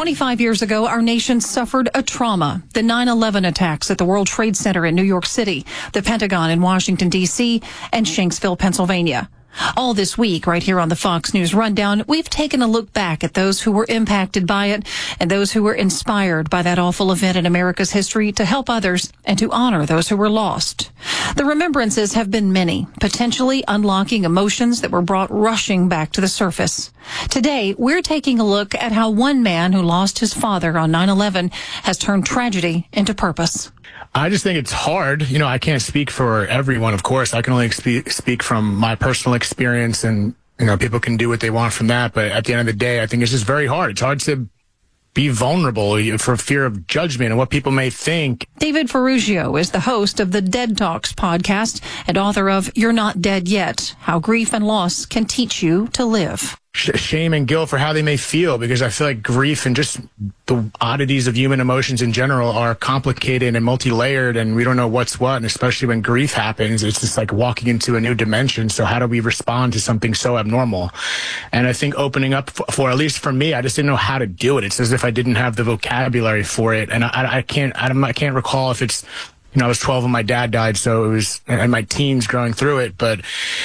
25 years ago, our nation suffered a trauma. The 9/11 attacks at the World Trade Center in New York City, the Pentagon in Washington, D.C., and Shanksville, Pennsylvania. All this week, right here on the Fox News Rundown, we've taken a look back at those who were impacted by it and those who were inspired by that awful event in America's history to help others and to honor those who were lost. The remembrances have been many, potentially unlocking emotions that were brought rushing back to the surface. Today, we're taking a look at how one man who lost his father on 9/11 has turned tragedy into purpose. I just think it's hard. You know, I can't speak for everyone, of course. I can only speak from my personal experience, and, you know, people can do what they want from that. But at the end of the day, I think it's just very hard. It's hard to be vulnerable for fear of judgment and what people may think. David Ferrugio is the host of the Dead Talks podcast and author of You're Not Dead Yet, How Grief and Loss Can Teach You to Live. Shame and guilt for how they may feel, because I feel like grief and just the oddities of human emotions in general are complicated and multi-layered, and we don't know what's what. And especially when grief happens, it's just like walking into a new dimension. So how do we respond to something so abnormal? And I think opening up for at least for me, I just didn't know how to do it. It's as if I didn't have the vocabulary for it. And I can't recall if it's, you know, I was 12 when my dad died, so it was in my teens growing through it. But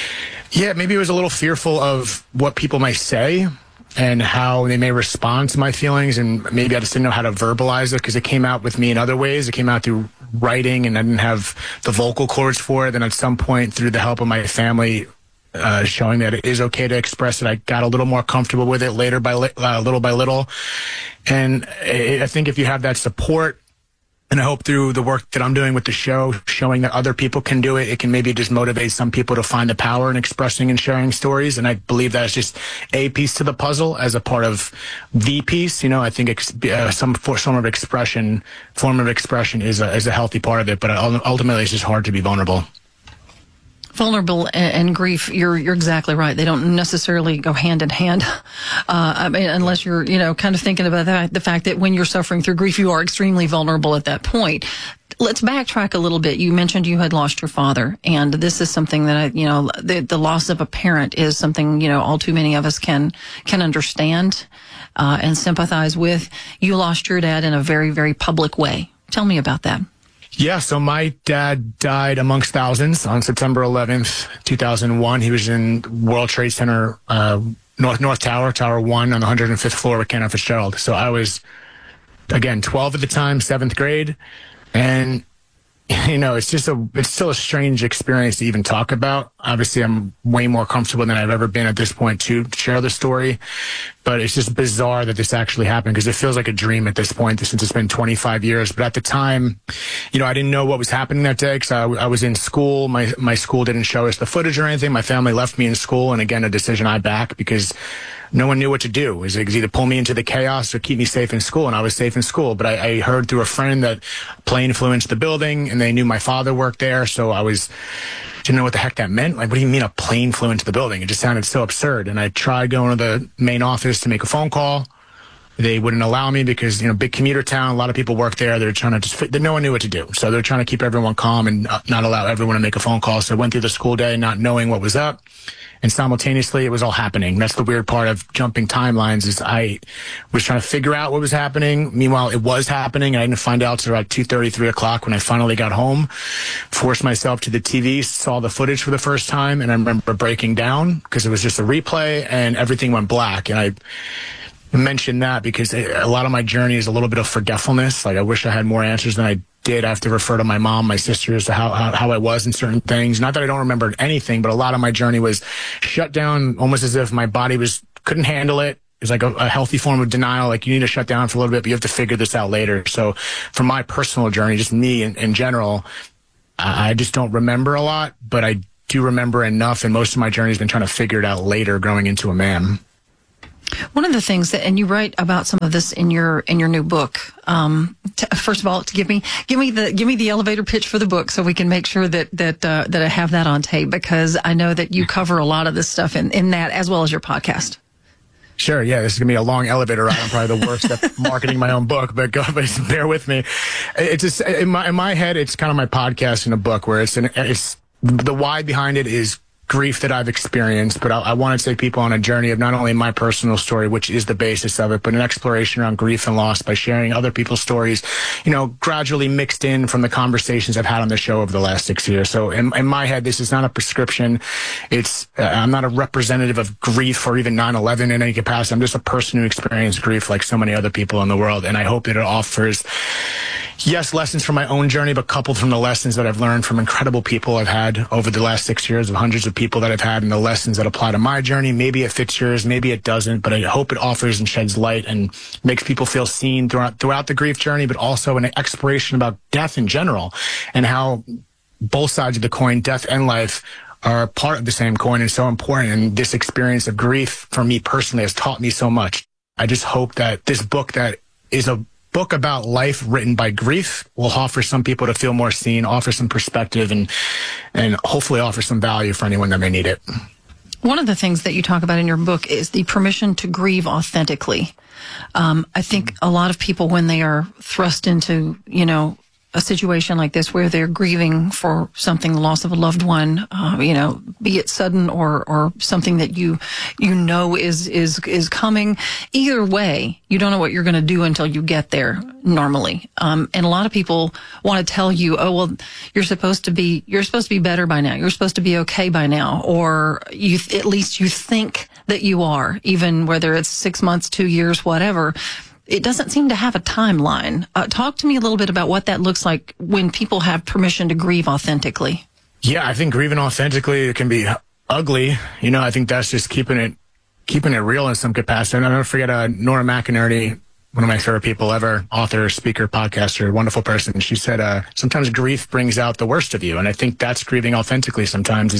yeah, maybe it was a little fearful of what people might say and how they may respond to my feelings. And maybe I just didn't know how to verbalize it, because it came out with me in other ways. It came out through writing, and I didn't have the vocal cords for it. Then at some point, through the help of my family, showing that it is okay to express it, I got a little more comfortable with it later little by little. And I think if you have that support, and I hope through the work that I'm doing with the show, showing that other people can do it, it can maybe just motivate some people to find the power in expressing and sharing stories. And I believe that is just a piece to the puzzle as a part of the piece. You know, I think some form of expression is a healthy part of it. But ultimately, it's just hard to be vulnerable. Vulnerable and grief, you're exactly right. They don't necessarily go hand in hand. I mean, unless you're, you know, kind of thinking about the fact that when you're suffering through grief, you are extremely vulnerable at that point. Let's backtrack a little bit. You mentioned you had lost your father, and this is something that the loss of a parent is something, you know, all too many of us can understand and sympathize with. You lost your dad in a very, very public way. Tell me about that. Yeah, so my dad died amongst thousands on September 11th, 2001. He was in World Trade Center, North Tower, Tower 1 on the 105th floor with Kenneth Fitzgerald. So I was, again, 12 at the time, 7th grade. And, you know, it's still a strange experience to even talk about. Obviously, I'm way more comfortable than I've ever been at this point to share the story. But it's just bizarre that this actually happened, because it feels like a dream at this point since it's been 25 years. But at the time, you know, I didn't know what was happening that day, because I was in school. My school didn't show us the footage or anything. My family left me in school. And again, a decision I back, because no one knew what to do. It was either pull me into the chaos or keep me safe in school, and I was safe in school. But I heard through a friend that a plane flew into the building, and they knew my father worked there, so didn't know what the heck that meant. Like, what do you mean a plane flew into the building? It just sounded so absurd. And I tried going to the main office to make a phone call. They wouldn't allow me because, you know, big commuter town, a lot of people work there. They're trying to no one knew what to do. So they're trying to keep everyone calm and not allow everyone to make a phone call. So I went through the school day not knowing what was up. And simultaneously, it was all happening. That's the weird part of jumping timelines, is I was trying to figure out what was happening. Meanwhile, it was happening. I didn't find out until like 2:30, 3 o'clock when I finally got home, forced myself to the TV, saw the footage for the first time. And I remember breaking down because it was just a replay and everything went black. And I mentioned that because a lot of my journey is a little bit of forgetfulness. Like, I wish I had more answers than I did. I have to refer to my mom, my sisters, to how I was in certain things. Not that I don't remember anything, but a lot of my journey was shut down, almost as if my body couldn't handle it. It's like a healthy form of denial. Like, you need to shut down for a little bit, but you have to figure this out later. So for my personal journey, just me in general, I just don't remember a lot, but I do remember enough. And most of my journey has been trying to figure it out later, growing into a man. One of the things and you write about some of this in your new book. First of all, to give me the elevator pitch for the book, so we can make sure that I have that on tape, because I know that you cover a lot of this stuff in that, as well as your podcast. Sure, yeah, this is gonna be a long elevator ride. I'm probably the worst at marketing my own book, but bear with me. It's just, in my head, it's kind of my podcast in a book, where it's the why behind it is grief that I've experienced, but I want to take people on a journey of not only my personal story, which is the basis of it, but an exploration around grief and loss by sharing other people's stories, gradually mixed in from the conversations I've had on the show over the last 6 years. So in my head, this is not a prescription. I'm not a representative of grief or even 9/11 in any capacity. I'm just a person who experienced grief like so many other people in the world. And I hope that it offers, yes, lessons from my own journey, but coupled from the lessons that I've learned from incredible people I've had over the last 6 years, of hundreds of people that I've had, and the lessons that apply to my journey. Maybe it fits yours, maybe it doesn't, but I hope it offers and sheds light and makes people feel seen throughout the grief journey, but also an exploration about death in general and how both sides of the coin, death and life, are part of the same coin and so important. And this experience of grief for me personally has taught me so much. I just hope that this book, that is a book about life written by grief, will offer some people to feel more seen, offer some perspective, and hopefully offer some value for anyone that may need it. One of the things that you talk about in your book is the permission to grieve authentically. I think a lot of people, when they are thrust into, a situation like this where they're grieving for something, the loss of a loved one, be it sudden or something that you know is coming. Either way, you don't know what you're going to do until you get there normally. And a lot of people want to tell you, oh, well, you're supposed to be better by now. You're supposed to be okay by now. Or at least you think that you are, even whether it's 6 months, 2 years, whatever. It doesn't seem to have a timeline. Talk to me a little bit about what that looks like when people have permission to grieve authentically. Yeah, I think grieving authentically, it can be ugly. I think that's just keeping it real in some capacity. And I'll never forget Nora McInerney, one of my favorite people ever, author, speaker, podcaster, wonderful person. She said, sometimes grief brings out the worst of you. And I think that's grieving authentically sometimes,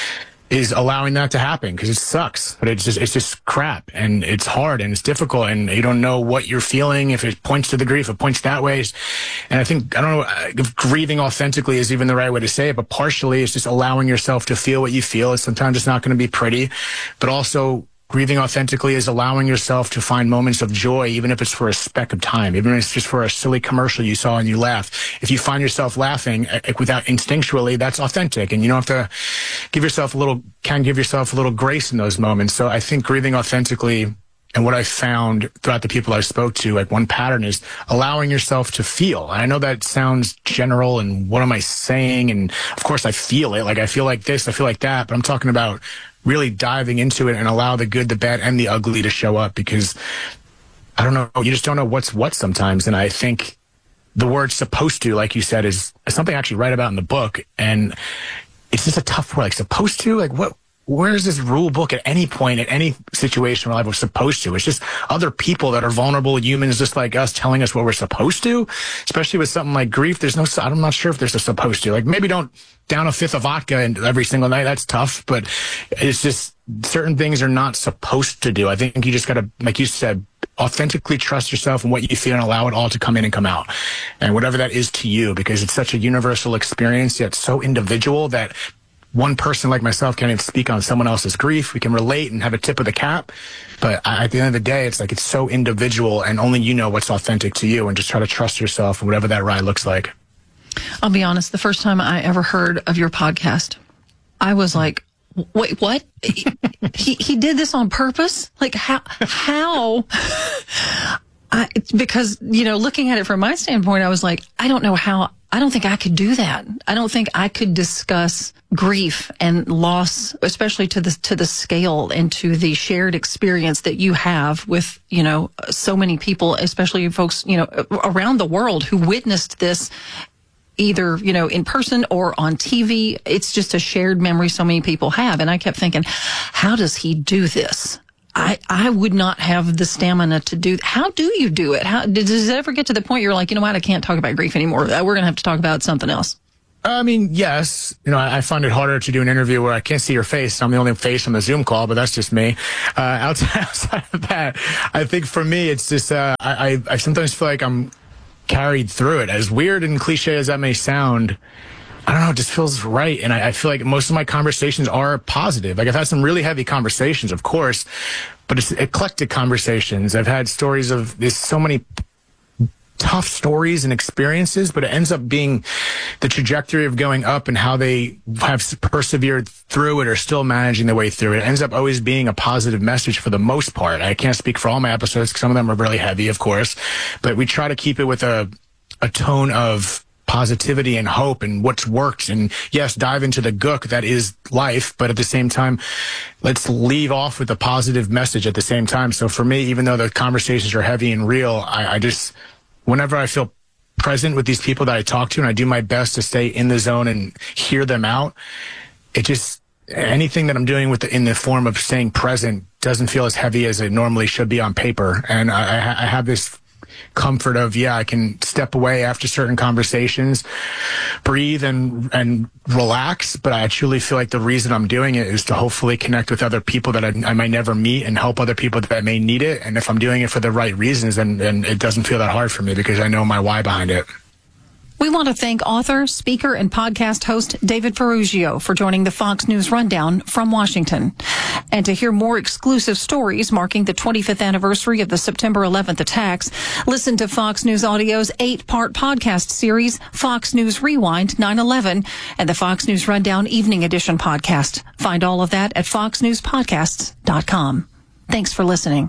is allowing that to happen, because it sucks, but it's just crap, and it's hard, and it's difficult, and you don't know what you're feeling, if it points to the grief, it points that way. And I don't know if grieving authentically is even the right way to say it, but partially it's just allowing yourself to feel what you feel. Sometimes it's not going to be pretty, but also grieving authentically is allowing yourself to find moments of joy, even if it's for a speck of time, even if it's just for a silly commercial you saw and you laughed. If you find yourself laughing without instinctually, that's authentic. And you don't have to give yourself a little grace in those moments. So I think grieving authentically, and what I found throughout the people I spoke to, like one pattern is allowing yourself to feel. And I know that sounds general, and what am I saying? And of course I feel it. Like I feel like this, I feel like that, but I'm talking about really diving into it and allow the good, the bad, and the ugly to show up, because I don't know, you just don't know what's what sometimes. And I think the word supposed to, like you said, is something I actually write about in the book. And it's just a tough word, like supposed to, like where's this rule book at any point, at any situation where life was supposed to? It's just other people that are vulnerable humans just like us telling us what we're supposed to, especially with something like grief. I'm not sure if there's a supposed to. Like maybe don't down a fifth of vodka every single night. That's tough, but it's just certain things are not supposed to do. I think you just got to, like you said, authentically trust yourself and what you feel and allow it all to come in and come out. And whatever that is to you, because it's such a universal experience, yet so individual that one person like myself can't even speak on someone else's grief. We can relate and have a tip of the cap, but at the end of the day, it's like it's so individual, and only you know what's authentic to you, and just try to trust yourself and whatever that ride looks like. I'll be honest, the first time I ever heard of your podcast, I was like, wait, what? he did this on purpose? Like how? Because, looking at it from my standpoint, I was like, I don't think I could do that. I don't think I could discuss grief and loss, especially to the scale and to the shared experience that you have with, so many people, especially folks, around the world who witnessed this either, in person or on TV. It's just a shared memory so many people have. And I kept thinking, how does he do this? I would not have the stamina to do. How do you do it? Does it ever get to the point you're like, what, I can't talk about grief anymore. We're going to have to talk about something else. I mean, yes. I find it harder to do an interview where I can't see your face. I'm the only face on the Zoom call, but that's just me. Outside of that, I think for me, it's just, I sometimes feel like I'm carried through it. As weird and cliche as that may sound, I don't know, it just feels right. And I feel like most of my conversations are positive. Like I've had some really heavy conversations, of course, but it's eclectic conversations. I've had stories of so many tough stories and experiences, but it ends up being the trajectory of going up and how they have persevered through it or still managing their way through it. It ends up always being a positive message for the most part. I can't speak for all my episodes, 'cause some of them are really heavy, of course, but we try to keep it with a tone of positivity and hope and what's worked. And yes, dive into the gook that is life, but at the same time, let's leave off with a positive message at the same time. So for me, even though the conversations are heavy and real, I just, whenever I feel present with these people that I talk to and I do my best to stay in the zone and hear them out, it just, anything that I'm doing in the form of staying present doesn't feel as heavy as it normally should be on paper. And I have this comfort of, I can step away after certain conversations, breathe and relax. But I truly feel like the reason I'm doing it is to hopefully connect with other people that I might never meet and help other people that may need it. And if I'm doing it for the right reasons, then it doesn't feel that hard for me because I know my why behind it. We want to thank author, speaker, and podcast host David Ferrugio for joining the Fox News Rundown from Washington. And to hear more exclusive stories marking the 25th anniversary of the September 11th attacks, listen to Fox News Audio's 8-part podcast series, Fox News Rewind 9/11, and the Fox News Rundown Evening Edition podcast. Find all of that at foxnewspodcasts.com. Thanks for listening.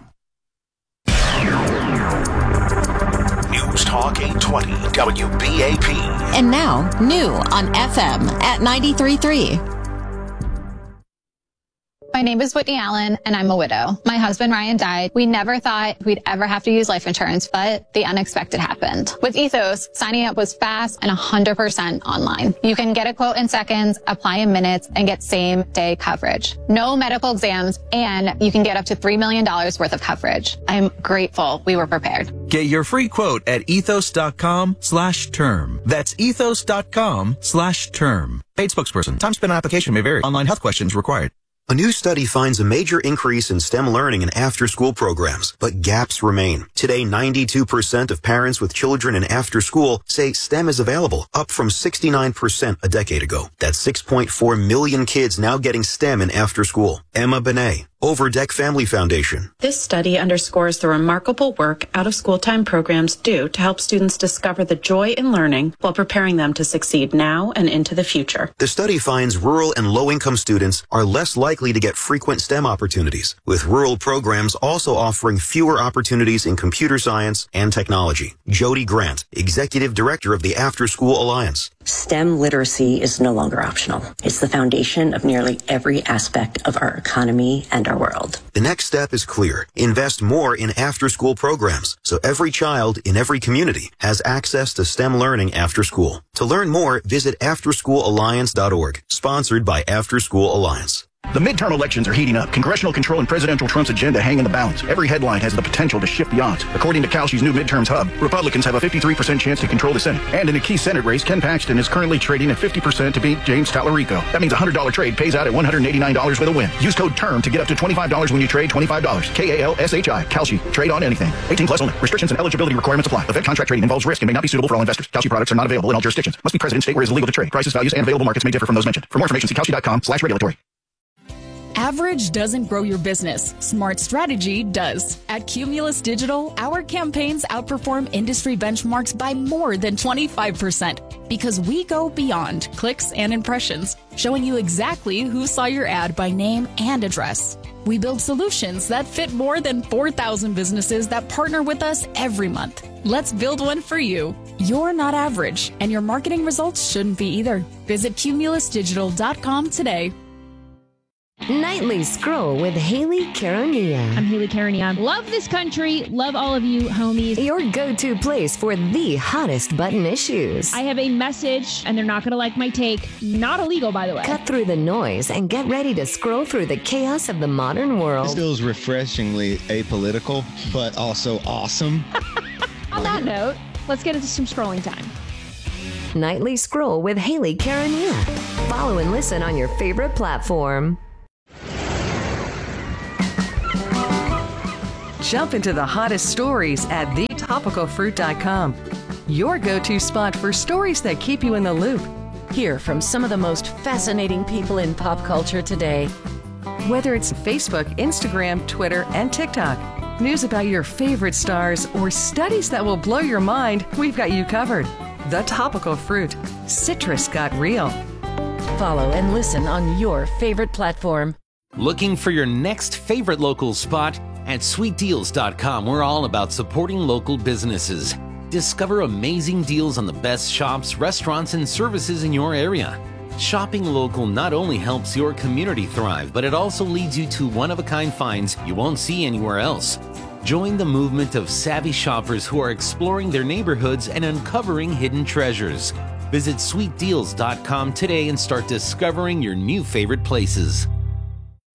News Talk 820 WBAP. And now, new on FM at 93.3. My name is Whitney Allen, and I'm a widow. My husband, Ryan, died. We never thought we'd ever have to use life insurance, but the unexpected happened. With Ethos, signing up was fast and 100% online. You can get a quote in seconds, apply in minutes, and get same-day coverage. No medical exams, and you can get up to $3 million worth of coverage. I'm grateful we were prepared. Get your free quote at ethos.com/term. That's ethos.com/term. Paid spokesperson. Time spent on application may vary. Online health questions required. A new study finds a major increase in STEM learning in after-school programs, but gaps remain. Today, 92% of parents with children in after-school say STEM is available, up from 69% a decade ago. That's 6.4 million kids now getting STEM in after-school. Emma Benet, Overdeck Family Foundation. This study underscores the remarkable work out-of-school time programs do to help students discover the joy in learning while preparing them to succeed now and into the future. The study finds rural and low-income students are less likely to get frequent STEM opportunities, with rural programs also offering fewer opportunities in computer science and technology. Jody Grant, Executive Director of the After School Alliance. STEM literacy is no longer optional. It's the foundation of nearly every aspect of our economy and our world. The next step is clear. Invest more in after-school programs so every child in every community has access to STEM learning after school. To learn more, visit afterschoolalliance.org, sponsored by After School Alliance. The midterm elections are heating up. Congressional control and presidential Trump's agenda hang in the balance. Every headline has the potential to shift the odds. According to Kalshi's new midterms hub, Republicans have a 53% chance to control the Senate. And in a key Senate race, Ken Paxton is currently trading at 50% to beat James Tallarico. That means a $100 trade pays out at $189 with a win. Use code TERM to get up to $25 when you trade $25. KALSHI. Kalshi. Trade on anything. 18 plus only. Restrictions and eligibility requirements apply. Event contract trading involves risk and may not be suitable for all investors. Kalshi products are not available in all jurisdictions. Must be present in state where it is illegal to trade. Prices, values, and available markets may differ from those mentioned. For more information, see Kalshi.com/regulatory. Average doesn't grow your business. Smart strategy does. At Cumulus Digital, our campaigns outperform industry benchmarks by more than 25% because we go beyond clicks and impressions, showing you exactly who saw your ad by name and address. We build solutions that fit more than 4,000 businesses that partner with us every month. Let's build one for you. You're not average, and your marketing results shouldn't be either. Visit cumulusdigital.com today. Nightly Scroll with Haley Caronia. I'm Haley Caronia. Love this country. Love all of you, homies. Your go-to place for the hottest button issues. I have a message, and they're not going to like my take. Not illegal, by the way. Cut through the noise and get ready to scroll through the chaos of the modern world. This feels refreshingly apolitical, but also awesome. On that note, let's get into some scrolling time. Nightly Scroll with Haley Caronia. Follow and listen on your favorite platform. Jump into the hottest stories at thetopicalfruit.com. Your go-to spot for stories that keep you in the loop. Hear from some of the most fascinating people in pop culture today. Whether it's Facebook, Instagram, Twitter, and TikTok, News about your favorite stars or studies that will blow your mind, we've got you covered. The Topical Fruit. Citrus got real. Follow and listen on your favorite platform. Looking for your next favorite local spot? At sweetdeals.com, we're all about supporting local businesses. Discover amazing deals on the best shops, restaurants, and services in your area. Shopping local not only helps your community thrive, but it also leads you to one-of-a-kind finds you won't see anywhere else. Join the movement of savvy shoppers who are exploring their neighborhoods and uncovering hidden treasures. Visit sweetdeals.com today and start discovering your new favorite places.